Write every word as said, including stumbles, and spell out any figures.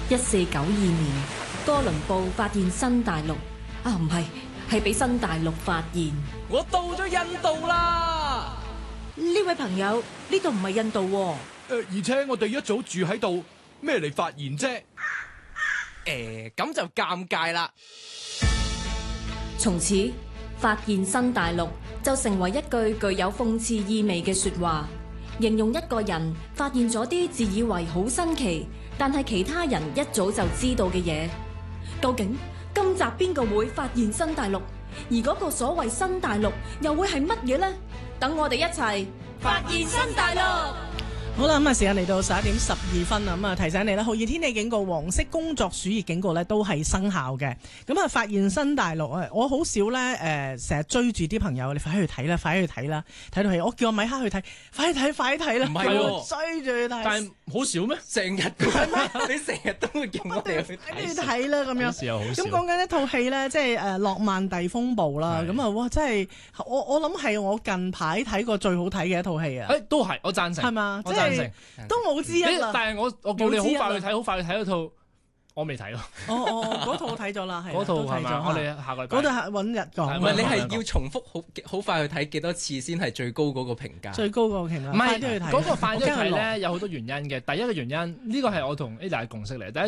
一四九二年，哥倫布發現新大陸。啊，唔係，係俾新大陸發現。 我到咗印度啦！ 呢位朋友，呢度唔係印度喎。 誒、呃，而且我哋一早住喺度，咩嚟發現啫？ 誒、欸，咁就尷尬啦。 從此，發現新大陸就成為一句具有諷刺意味嘅說話，形容一個人發現咗啲自以為好新奇，但係其他人一早就知道嘅嘢。究竟今集邊個會發現新大陸？而嗰個所謂新大陸又會係乜嘢呢？等我哋一齊發現新大陸。 好啦，咁啊，時間嚟到十一點十二分啦，咁啊，提醒你啦，酷熱天氣警告、黃色工作暑熱警告咧都係生效嘅。咁啊，發現新大陸啊，我好少咧誒，成日追住啲朋友，你快啲去睇啦，快啲去睇啦，睇到係我叫我米克去睇，快啲睇，快啲睇啦， 唔係喎， 追住去睇。 但係好少咩？ 成日係咩？你成日都會叫我哋去睇去睇啦，咁樣。 又好少。 咁講緊一套戲咧，即係誒《諾曼第風暴》啦。咁啊，哇，真係我我諗係我近排睇過最好睇嘅一套戲啊。 誒，都係，我贊成。 係嘛？ 我贊成。 都冇之一啦。 但係我我叫你好快去睇，好快去睇嗰套，我未睇咯。 哦哦，嗰套睇咗啦，係。 嗰套係嘛？我哋下個禮拜。 嗰套係揾日講。 唔係你係要重複好好快去睇幾多次先係最高嗰個評價？ 最高嗰個評價。 唔係嗰個快啲去睇咧，有好多原因嘅。第一個原因，呢個係我同 Ada 嘅共識嚟。第